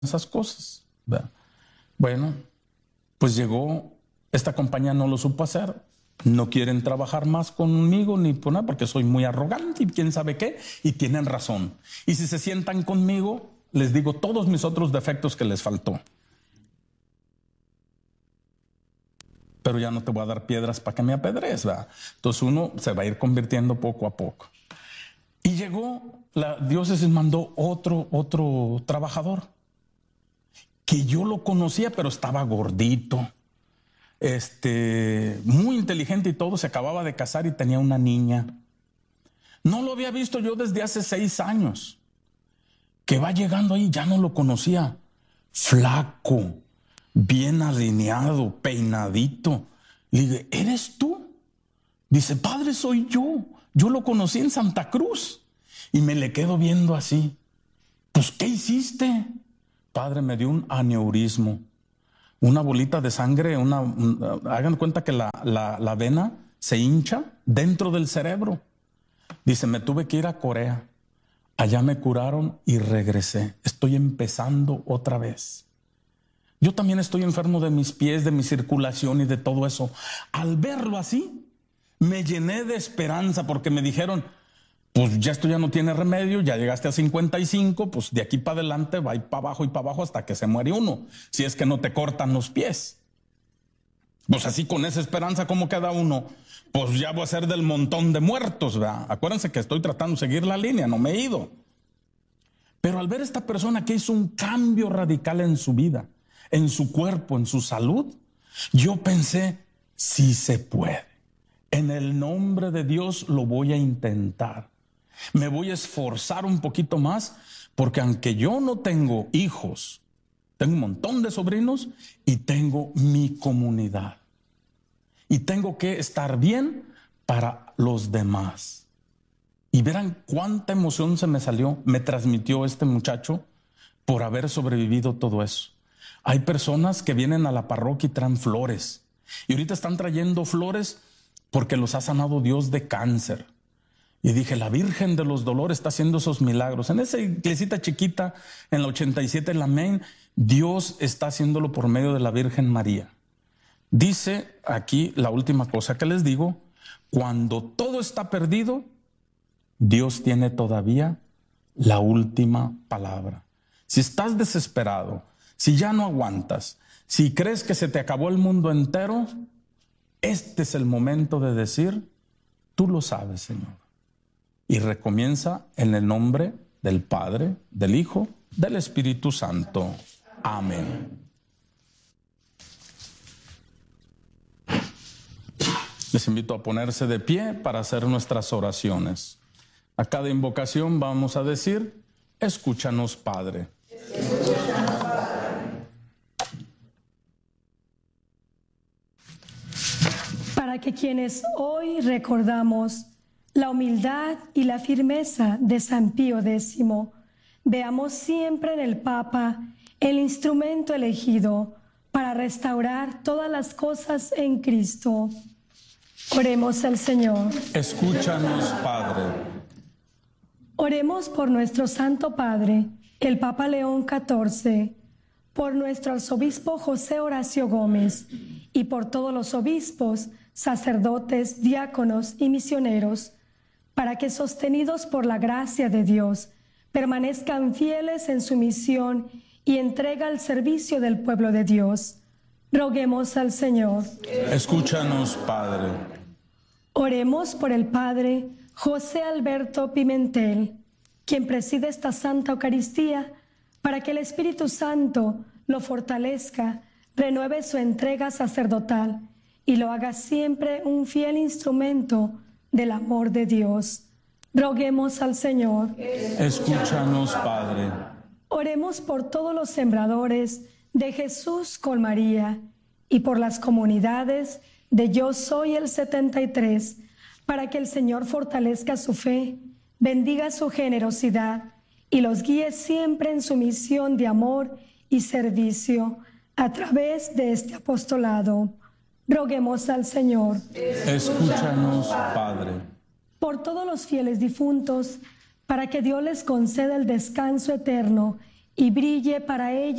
esas cosas, ¿verdad? Bueno, pues llegó, esta compañía no lo supo hacer, no quieren trabajar más conmigo ni por nada porque soy muy arrogante y quién sabe qué, y tienen razón. Y si se sientan conmigo, les digo todos mis otros defectos que les faltó. Pero ya no te voy a dar piedras para que me apedrees, ¿verdad? Entonces uno se va a ir convirtiendo poco a poco. Y llegó, la diócesis mandó otro trabajador, que yo lo conocía, pero estaba gordito, muy inteligente y todo, se acababa de casar y tenía una niña. No lo había visto yo desde hace 6 años. Que va llegando ahí, ya no lo conocía. Flaco, bien alineado, peinadito. Le dije, ¿eres tú? Dice, padre, soy yo. Yo lo conocí en Santa Cruz. Y me le quedo viendo así. Pues, ¿qué hiciste? Padre, me dio un aneurismo. Una bolita de sangre, hagan cuenta que la vena se hincha dentro del cerebro. Dice, me tuve que ir a Corea. Allá me curaron y regresé. Estoy empezando otra vez. Yo también estoy enfermo de mis pies, de mi circulación y de todo eso. Al verlo así, me llené de esperanza porque me dijeron, pues ya esto ya no tiene remedio, ya llegaste a 55, pues de aquí para adelante va a ir para abajo hasta que se muere uno, si es que no te cortan los pies. Pues así con esa esperanza, ¿cómo queda uno? Pues ya voy a ser del montón de muertos, ¿verdad? Acuérdense que estoy tratando de seguir la línea, no me he ido. Pero al ver a esta persona que hizo un cambio radical en su vida, en su cuerpo, en su salud, yo pensé, sí se puede. En el nombre de Dios lo voy a intentar. Me voy a esforzar un poquito más, porque aunque yo no tengo hijos, tengo un montón de sobrinos y tengo mi comunidad. Y tengo que estar bien para los demás. Y verán cuánta emoción se me salió, me transmitió este muchacho por haber sobrevivido todo eso. Hay personas que vienen a la parroquia y traen flores. Y ahorita están trayendo flores porque los ha sanado Dios de cáncer. Y dije, la Virgen de los Dolores está haciendo esos milagros. En esa iglesita chiquita, en la 87, en la Main, Dios está haciéndolo por medio de la Virgen María. Dice aquí la última cosa que les digo, cuando todo está perdido, Dios tiene todavía la última palabra. Si estás desesperado, si ya no aguantas, si crees que se te acabó el mundo entero, este es el momento de decir, tú lo sabes, Señor. Y recomienza en el nombre del Padre, del Hijo, del Espíritu Santo. Amén. Les invito a ponerse de pie para hacer nuestras oraciones. A cada invocación vamos a decir, escúchanos, Padre. Escúchanos, Padre. Para que quienes hoy recordamos la humildad y la firmeza de San Pío X, veamos siempre en el Papa el instrumento elegido para restaurar todas las cosas en Cristo. Oremos al Señor. Escúchanos, Padre. Oremos por nuestro Santo Padre, el Papa León XIV, por nuestro arzobispo José Horacio Gómez y por todos los obispos, sacerdotes, diáconos y misioneros, para que sostenidos por la gracia de Dios, permanezcan fieles en su misión y entrega al servicio del pueblo de Dios. Roguemos al Señor. Escúchanos, Padre. Oremos por el Padre José Alberto Pimentel, quien preside esta Santa Eucaristía, para que el Espíritu Santo lo fortalezca, renueve su entrega sacerdotal y lo haga siempre un fiel instrumento del amor de Dios. Roguemos al Señor. Escúchanos, Padre. Oremos por todos los sembradores de Jesús con María y por las comunidades de Yo Soy el 73, para que el Señor fortalezca su fe, bendiga su generosidad y los guíe siempre en su misión de amor y servicio a través de este apostolado. Roguemos al Señor. Escúchanos, Padre. Por todos los fieles difuntos, para que Dios les conceda el descanso eterno y brille para ellos